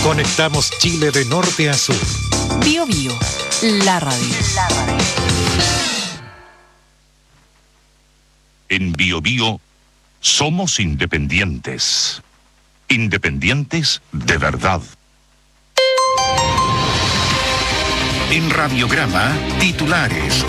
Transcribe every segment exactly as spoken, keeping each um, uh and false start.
Conectamos Chile de norte a sur. Bio Bio, la radio. La radio. En Bio Bio somos independientes. Independientes de verdad. En Radiograma, titulares.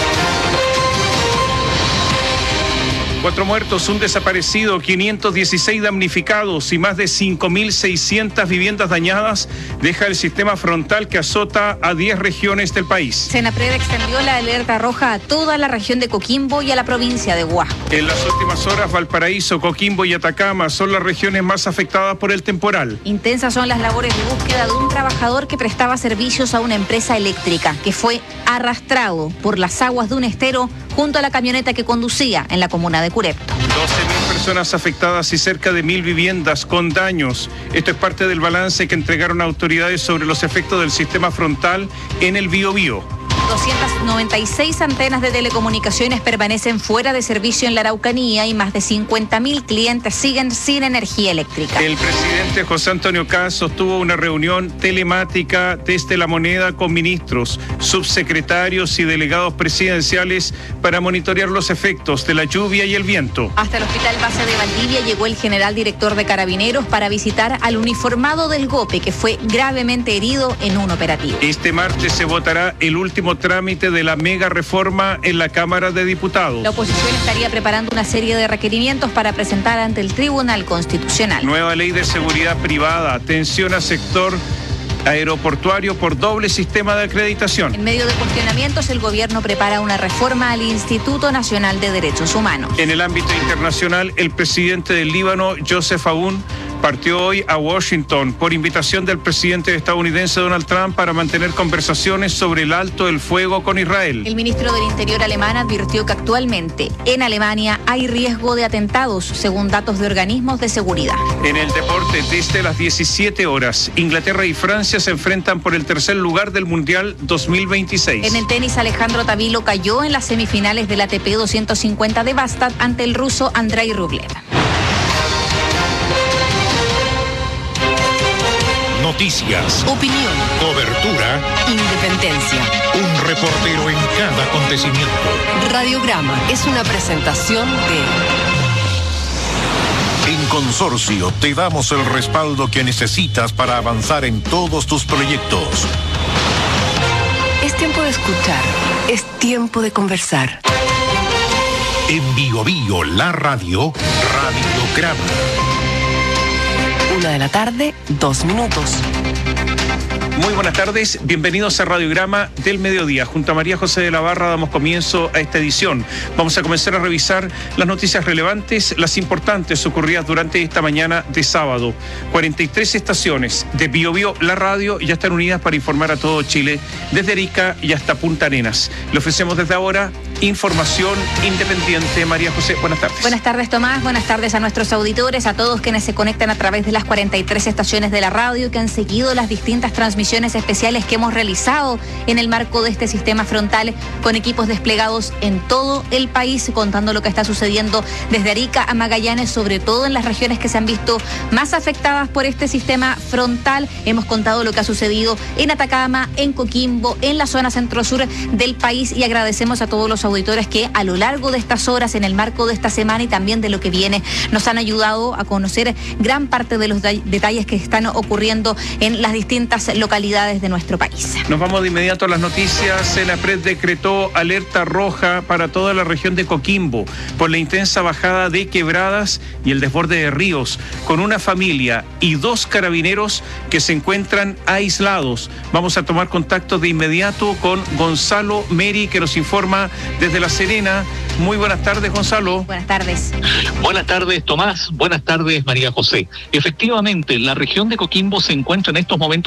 Cuatro muertos, un desaparecido, quinientos dieciséis damnificados y más de cinco mil seiscientas viviendas dañadas deja el sistema frontal que azota a diez regiones del país. Senapred extendió la alerta roja a toda la región de Coquimbo y a la provincia de Huasco. En las últimas horas, Valparaíso, Coquimbo y Atacama son las regiones más afectadas por el temporal. Intensas son las labores de búsqueda de un trabajador que prestaba servicios a una empresa eléctrica que fue arrastrado por las aguas de un estero junto a la camioneta que conducía en la comuna de Curepto. doce mil personas afectadas y cerca de mil viviendas con daños. Esto es parte del balance que entregaron autoridades sobre los efectos del sistema frontal en el Bio Bio. doscientas noventa y seis antenas de telecomunicaciones permanecen fuera de servicio en la Araucanía y más de cincuenta mil clientes siguen sin energía eléctrica. El presidente José Antonio Kast sostuvo una reunión telemática desde La Moneda con ministros, subsecretarios y delegados presidenciales para monitorear los efectos de la lluvia y el viento. Hasta el Hospital Base de Valdivia llegó el general director de Carabineros para visitar al uniformado del GOPE que fue gravemente herido en un operativo. Este martes se votará el último trámite de la mega reforma en la Cámara de Diputados. La oposición estaría preparando una serie de requerimientos para presentar ante el Tribunal Constitucional. Nueva ley de seguridad privada, atención al sector aeroportuario por doble sistema de acreditación. En medio de cuestionamientos, el gobierno prepara una reforma al Instituto Nacional de Derechos Humanos. En el ámbito internacional, el presidente del Líbano, Joseph Aoun, partió hoy a Washington por invitación del presidente estadounidense Donald Trump para mantener conversaciones sobre el alto el fuego con Israel. El ministro del Interior alemán advirtió que actualmente en Alemania hay riesgo de atentados, según datos de organismos de seguridad. En el deporte, desde las diecisiete horas, Inglaterra y Francia se enfrentan por el tercer lugar del Mundial dos mil veintiséis. En el tenis, Alejandro Tavilo cayó en las semifinales del A T P doscientos cincuenta de Bastad ante el ruso Andrei Rublev. Noticias, Opinión, cobertura, independencia. un reportero en cada acontecimiento. Radiograma es una presentación de... En Consorcio te damos el respaldo que necesitas para avanzar en todos tus proyectos. Es tiempo de escuchar, es tiempo de conversar. En Bio Bio, la radio, Radiograma. Una de la tarde, dos minutos. Muy buenas tardes, bienvenidos a Radiograma del Mediodía. Junto a María José de la Barra damos comienzo a esta edición. Vamos a comenzar a revisar las noticias relevantes, las importantes ocurridas durante esta mañana de sábado. cuarenta y tres estaciones de Bio Bio, la radio, ya están unidas para informar a todo Chile, desde Arica y hasta Punta Arenas. Le ofrecemos desde ahora información independiente. María José, buenas tardes. Buenas tardes, Tomás. Buenas tardes a nuestros auditores, a todos quienes se conectan a través de las cuarenta y tres estaciones de la radio que han seguido las distintas transmisiones especiales que hemos realizado en el marco de este sistema frontal con equipos desplegados en todo el país, contando lo que está sucediendo desde Arica a Magallanes, sobre todo en las regiones que se han visto más afectadas por este sistema frontal. Hemos contado lo que ha sucedido en Atacama, en Coquimbo, en la zona centro-sur del país, y agradecemos a todos los auditores que a lo largo de estas horas, en el marco de esta semana y también de lo que viene, nos han ayudado a conocer gran parte de los de- detalles que están ocurriendo en las distintas localidades de nuestro país. Nos vamos de inmediato a las noticias. Senapred decretó alerta roja para toda la región de Coquimbo por la intensa bajada de quebradas y el desborde de ríos, con una familia y dos carabineros que se encuentran aislados. Vamos a tomar contacto de inmediato con Gonzalo Meri, que nos informa desde La Serena. Muy buenas tardes, Gonzalo. Buenas tardes. Buenas tardes, Tomás. Buenas tardes, María José. Efectivamente, la región de Coquimbo se encuentra en estos momentos